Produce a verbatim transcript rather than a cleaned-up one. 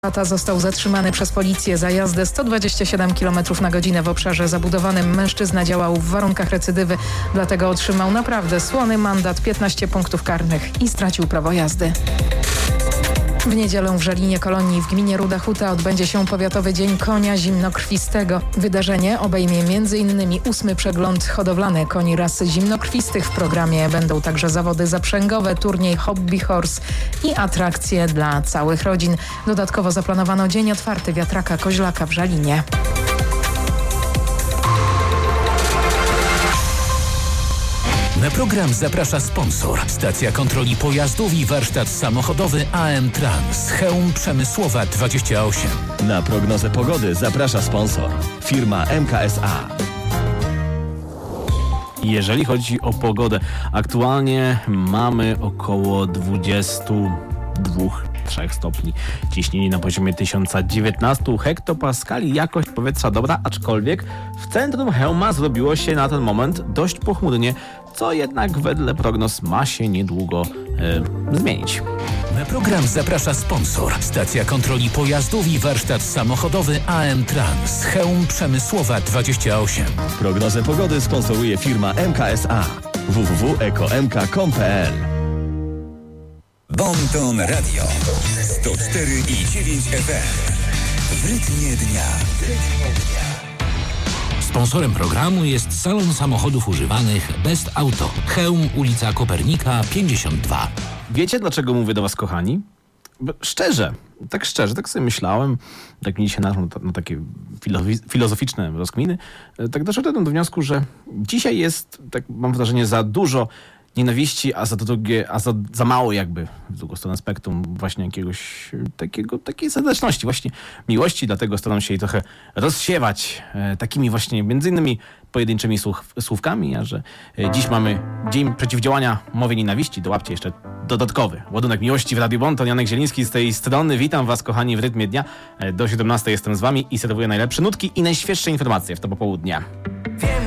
Lata został zatrzymany przez policję za jazdę sto dwadzieścia siedem kilometrów na godzinę w obszarze zabudowanym. Mężczyzna działał w warunkach recydywy, dlatego otrzymał naprawdę słony mandat, piętnaście punktów karnych i stracił prawo jazdy. W niedzielę w Żelinie Kolonii w gminie Ruda Huta odbędzie się Powiatowy Dzień Konia Zimnokrwistego. Wydarzenie obejmie m.in. ósmy przegląd hodowlany koni ras zimnokrwistych. W programie będą także zawody zaprzęgowe, turniej Hobby Horse i atrakcje dla całych rodzin. Dodatkowo zaplanowano dzień otwarty wiatraka Koźlaka w Żelinie. Na program zaprasza sponsor. Stacja kontroli pojazdów i warsztat samochodowy A M Trans. Chełm Przemysłowa dwadzieścia osiem. Na prognozę pogody zaprasza sponsor. Firma M K S A. Jeżeli chodzi o pogodę, aktualnie mamy około dwadzieścia dwa trzy stopni. Ciśnienie na poziomie tysiąc dziewiętnaście hektopaskali. Jakość powietrza dobra, aczkolwiek w centrum Chełma zrobiło się na ten moment dość pochmurnie, co jednak wedle prognoz ma się niedługo e, zmienić. Na program zaprasza sponsor. Stacja kontroli pojazdów i warsztat samochodowy A M Trans. Chełm Przemysłowa dwadzieścia osiem. Prognozę pogody sponsoruje firma M K S A. w w w kropka eko m k kropka com kropka p l. Bonton Radio sto cztery i dziewięć F M. W rytmie dnia. Sponsorem programu jest salon samochodów używanych Best Auto. Chełm, ulica Kopernika pięćdziesiąt dwa. Wiecie, dlaczego mówię do was, kochani? Bo szczerze, tak szczerze, tak sobie myślałem, tak mi się naszło na, na takie filozofi- filozoficzne rozkminy, tak doszedłem do wniosku, że dzisiaj jest, tak mam wrażenie, za dużo nienawiści, a za to drugie, a za, za mało jakby w drugą stronę spektrum właśnie jakiegoś takiego, takiej serdeczności, właśnie miłości, dlatego staram się jej trochę rozsiewać e, takimi właśnie między innymi pojedynczymi słów, słówkami, a że e, dziś mamy Dzień Przeciwdziałania Mowie Nienawiści, dołapcie jeszcze dodatkowy ładunek miłości w Radiu Bonton. Janek Zieliński z tej strony, witam was, kochani, w rytmie dnia. E, do siedemnastej jestem z wami i serwuję najlepsze nutki i najświeższe informacje w to popołudnie.